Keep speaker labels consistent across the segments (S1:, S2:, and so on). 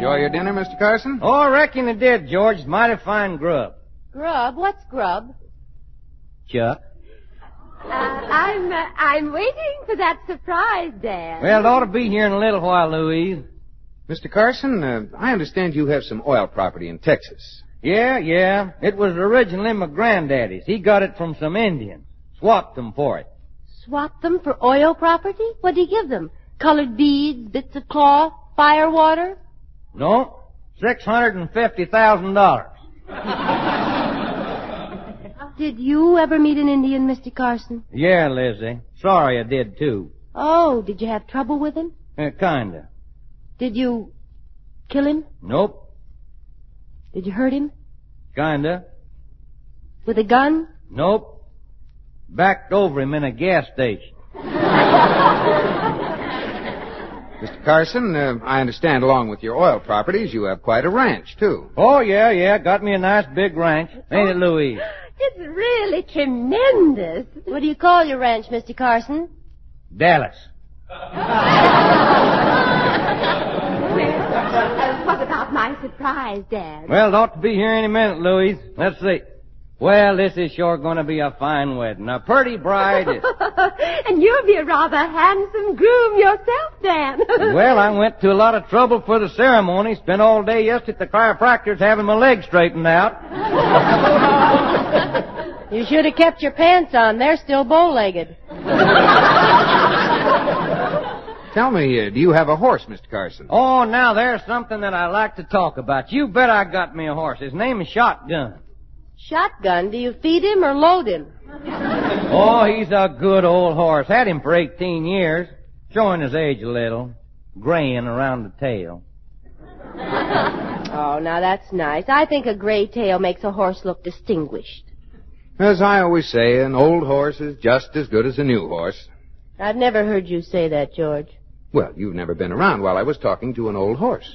S1: Enjoy your dinner, Mr. Carson?
S2: Oh, I reckon it did, George. It's mighty fine grub.
S3: Grub? What's grub?
S2: Chuck.
S3: I'm waiting for that surprise, Dan.
S2: Well, it ought to be here in a little while, Louise.
S1: Mr. Carson, I understand you have some oil property in Texas.
S2: Yeah. It was originally my granddaddy's. He got it from some Indians. Swapped them for it.
S3: Swapped them for oil property? What'd he give them? Colored beads, bits of cloth, fire water?
S2: No, $650,000.
S3: Did you ever meet an Indian, Mr. Carson?
S2: Yeah, Lizzie. Sorry I did, too.
S3: Oh, did you have trouble with him?
S2: Kinda.
S3: Did you kill him?
S2: Nope.
S3: Did you hurt him?
S2: Kinda.
S3: With a gun?
S2: Nope. Backed over him in a gas station.
S1: Mr. Carson, I understand along with your oil properties, you have quite a ranch, too.
S2: Oh, yeah. Got me a nice big ranch. Ain't it, Louise?
S3: It's really tremendous. What do you call your ranch, Mr. Carson?
S2: Dallas.
S3: What about my surprise, Dad?
S2: Well, it ought to be here any minute, Louise. Let's see. Well, this is sure going to be a fine wedding. A pretty bride.
S3: And you'll be a rather handsome groom yourself, Dan.
S2: Well, I went to a lot of trouble for the ceremony. Spent all day yesterday at the chiropractor's having my legs straightened out.
S3: You should have kept your pants on. They're still bow-legged.
S1: Tell me, do you have a horse, Mr. Carson?
S2: Oh, now there's something that I like to talk about. You bet I got me a horse. His name is Shotgun.
S3: Shotgun? Do you feed him or load him?
S2: Oh, he's a good old horse. Had him for 18 years. Showing his age a little. Graying around the tail.
S3: Oh, now that's nice. I think a gray tail makes a horse look distinguished.
S1: As I always say, an old horse is just as good as a new horse.
S3: I've never heard you say that, George.
S1: Well, you've never been around while I was talking to an old horse.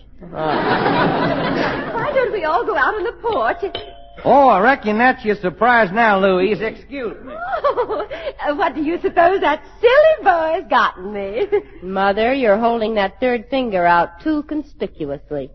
S3: Why don't we all go out on the porch?
S2: Oh, I reckon that's your surprise now, Louise. Excuse me.
S3: Oh, what do you suppose that silly boy's gotten me? Mother, you're holding that third finger out too conspicuously.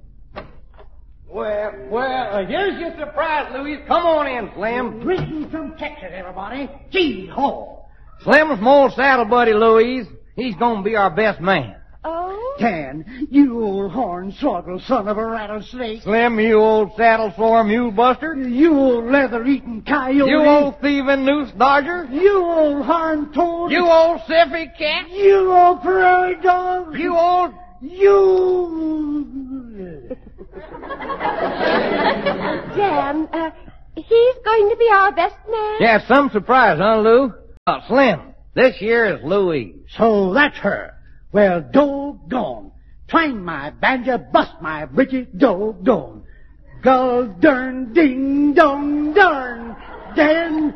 S2: Well, here's your surprise, Louise. Come on in, Slim.
S4: Greetings from Texas, everybody. Gee, ho.
S2: Slim's my old saddle buddy, Louise. He's gonna be our best man.
S3: Oh?
S4: Dan, you old hornswoggle son of a rattlesnake.
S2: Slim, you old saddle sore mule buster.
S4: You old leather-eating coyote.
S2: You old thieving noose dodger.
S4: You old horn toad.
S2: You old siffy cat.
S4: You old prairie dog.
S2: You old...
S4: You...
S3: Dan, he's going to be our best man?
S2: Yeah, some surprise, huh, Lou? Slim, this year is Louise.
S4: So that's her. Well, doggone. Twang my banjo, bust my britches, doggone. Gull dern, ding dong darn. Dan.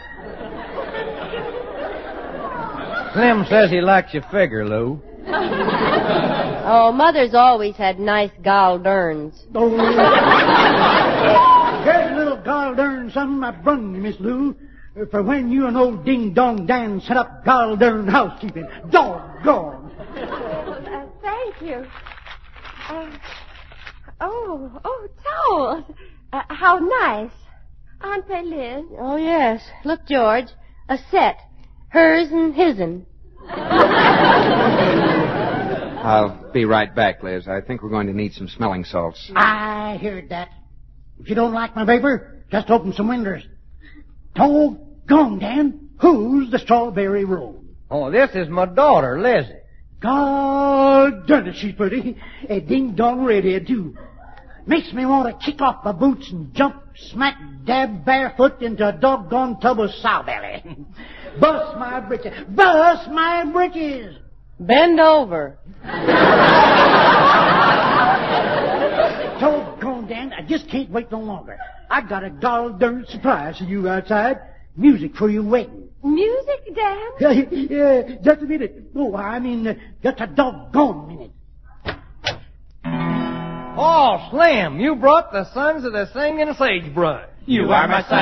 S2: Slim says he likes your figure, Lou.
S3: Oh, Mother's always had nice gall derns.
S4: Oh. Here's a little gall dern something I brung you, Miss Lou. For when you and old Ding Dong Dan set up gall dern housekeeping. Doggone.
S3: Thank you. Towels. How nice. Aren't they, Liz? Oh, yes. Look, George. A set. Hers and his'n.
S1: I'll be right back, Liz. I think we're going to need some smelling salts.
S4: I heard that. If you don't like my vapor, just open some windows. Doggone, Dan. Who's the strawberry roll?
S2: Oh, this is my daughter, Lizzie.
S4: God darn it, she's pretty. A ding-dong redhead, too. Makes me want to kick off my boots and jump smack dab barefoot into a doggone tub of sow-belly. Bust my britches. Bust my britches.
S3: Bend over.
S4: Doggone, Dan, I just can't wait no longer. I got a gall darn surprise for you outside. Music for your wedding.
S3: Music, Dan?
S4: Yeah, just a minute. Oh, I mean, just a doggone minute.
S2: Oh, Slim, you brought the sons of the singing sagebrush.
S5: You are my son